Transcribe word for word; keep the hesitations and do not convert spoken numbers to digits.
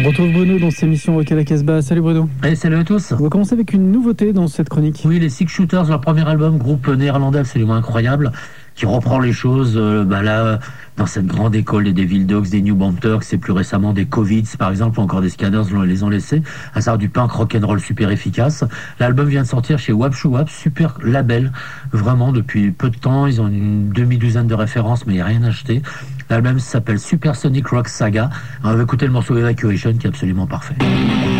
On retrouve Bruno dans cette émission Rock à la Casbah. Salut Bruno. Hey, salut à tous. On va commencer avec une nouveauté dans cette chronique. Oui, les Six Shooters, leur premier album, groupe néerlandais absolument incroyable, qui reprend les choses euh, bah là, dans cette grande école des Devil Dogs, des New Banter, c'est plus récemment des Covids par exemple, ou encore des Scanners les ont laissés, à savoir du punk rock'n'roll super efficace. L'album vient de sortir chez Wap Shoo Wap, super label, vraiment depuis peu de temps, ils ont une demi-douzaine de références mais il n'y a rien acheté. L'album s'appelle Supersonic Rock Saga. On va écouter le morceau Evacuation qui est absolument parfait.